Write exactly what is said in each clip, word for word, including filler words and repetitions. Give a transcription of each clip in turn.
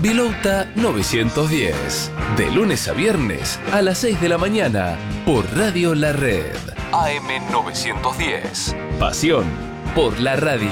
Vilouta novecientos diez. De lunes a viernes a las seis de la mañana por Radio La Red. A M novecientos diez. Pasión por la radio.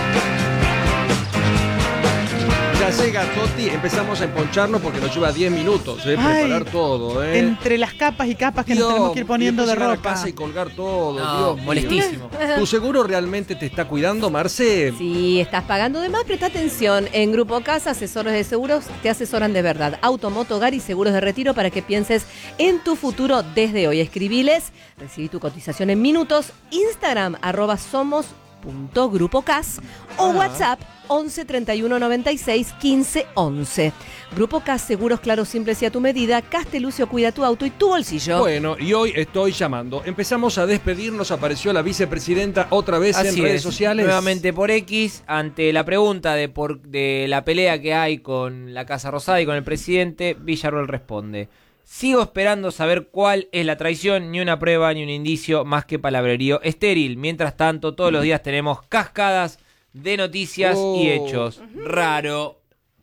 Ya llega Toti, empezamos a emponcharnos porque nos lleva diez minutos, ¿eh? Ay, preparar todo, ¿eh? Entre las capas y capas que Dios, nos tenemos que ir poniendo y de después llegar ropa. a casa y colgar todo, No, Dios mío. molestísimo. ¿Tu seguro realmente te está cuidando, Marce? Si estás pagando de más, presta atención. En Grupo Casa, asesores de seguros te asesoran de verdad. Auto, moto, hogar y seguros de retiro para que pienses en tu futuro desde hoy. Escribiles, recibí tu cotización en minutos. Instagram, arroba somos punto grupo cas o Ah. WhatsApp once treinta y uno noventa y seis quince once. Grupo Cas, seguros claros, simples y a tu medida. Castelucio cuida tu auto y tu bolsillo. Bueno, y hoy estoy llamando. Empezamos a despedirnos, apareció la vicepresidenta otra vez en Así redes es, sociales. nuevamente por X, ante la pregunta de, por, de la pelea que hay con la Casa Rosada y con el presidente, Villarroel responde: sigo esperando saber cuál es la traición, ni una prueba ni un indicio más que palabrerío estéril. Mientras tanto, todos los días tenemos cascadas de noticias Oh. y hechos. Raro.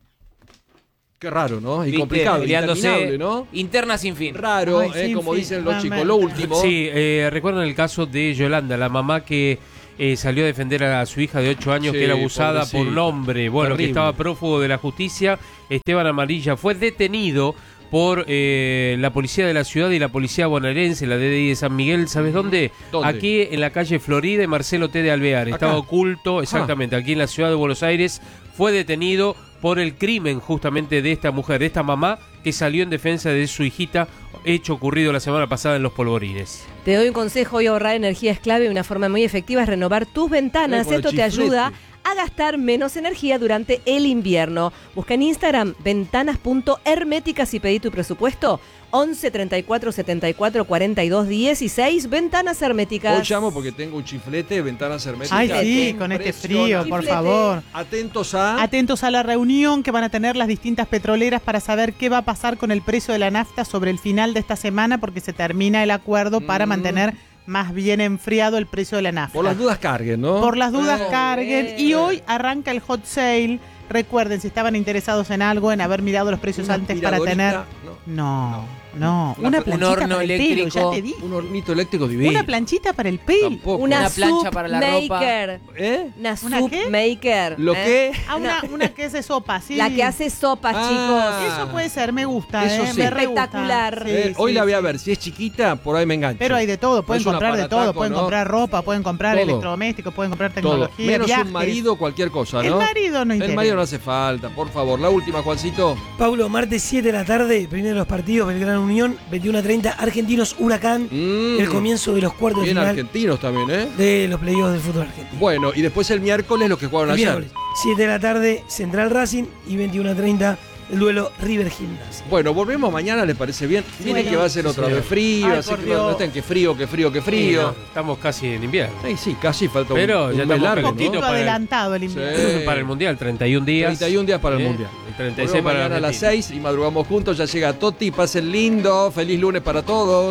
Qué raro, ¿no? Y ¿Viste? complicado, Peleándose, interminable, ¿no? Interna sin fin. Raro, Ay, ¿eh? sin Como fin, dicen los chicos. realmente. Lo último. Sí, eh, recuerdan el caso de Yolanda, la mamá que eh, salió a defender a su hija de ocho años Sí, que era abusada pobrecita. por un hombre, bueno, Terrible. que estaba prófugo de la justicia. Esteban Amarilla fue detenido por eh, la policía de la ciudad y la policía bonaerense, la D D I de San Miguel. ¿Sabes dónde? ¿Dónde? Aquí en la calle Florida y Marcelo T. de Alvear. Estaba Acá. oculto, exactamente, aquí en la ciudad de Buenos Aires. Fue detenido por el crimen justamente de esta mujer, de esta mamá que salió en defensa de su hijita, hecho ocurrido la semana pasada en Los Polvorines. Te doy un consejo: hoy ahorrar energía es clave y una forma muy efectiva es renovar tus ventanas. Ay, con el Esto te chiflete. ayuda a gastar menos energía durante el invierno. Busca en Instagram ventanas punto herméticas y pedí tu presupuesto. once treinta y cuatro setenta y cuatro cuarenta y dos dieciséis. Ventanas herméticas. Hoy llamo porque tengo un chiflete, ventanas herméticas. Ay, sí, Chiflete. con este Impresionante. frío, por Chiflete. favor. Atentos a... Atentos a la reunión que van a tener las distintas petroleras para saber qué va a pasar con el precio de la nafta sobre el final de esta semana, porque se termina el acuerdo para Mm. mantener más bien enfriado el precio de la nafta. Por las dudas carguen, ¿no? Por las dudas Eh, carguen. eh. Y hoy arranca el hot sale. Recuerden, si estaban interesados en algo, en haber mirado los precios una antes para tener... aspiradorita, no. No, no. Una- Una un planchita horno para el pelo, ya eléctrico. te dije. Un hornito eléctrico divino. Una planchita para el pelo. Tampoco. Una, Una plancha soup para la ropa. maker. ¿Eh? Una ¿Una soup qué? maker. ¿Lo ¿eh? qué? Ah, una, una que es de sopa, sí. La que hace sopas, Ah. chicos. Eso puede ser, me gusta, Eso ¿eh? sí. Me re gusta. Espectacular. Sí, Eh, sí, hoy la voy a sí. ver. Si es chiquita, por ahí me engancho. Pero hay de todo, pueden Es un comprar de todo, aparataco, pueden ¿no? comprar ropa, pueden comprar Todo. electrodomésticos, pueden comprar Todo. tecnología, Menos viajes. un marido, cualquier cosa, El ¿no? marido no El interesa. marido no hace falta, por favor. La última, Juancito. Paulo, martes siete de la tarde, primero de los partidos, Belgrano Unión, veintiuno a treinta, Argentinos Huracán, Mm, el comienzo de los cuartos de bien final argentinos también, ¿eh? de los playoffs del fútbol argentino. Bueno, y después el miércoles los que jugaron El ayer. miércoles, siete de la tarde, Central Racing y veintiuno a treinta, el duelo River Gimnasia. Bueno, volvemos mañana, ¿les parece bien? Miren Bueno. que va a ser Sí, otra señor. vez frío, Ay, así por que Dios. no estén que frío, que frío, que Sí, frío. no, estamos casi en invierno. Ay, sí, casi falta un, Pero un ya mes estamos largo, Un calentitos. poquito ¿no? para el- adelantado el invierno. Sí. Para el Mundial, treinta y un días. treinta y un días para el ¿eh? Mundial. Y treinta y seis Volvemos para mañana a las Argentina. seis y madrugamos juntos. Ya llega Toti, pasen lindo. Feliz lunes para todos.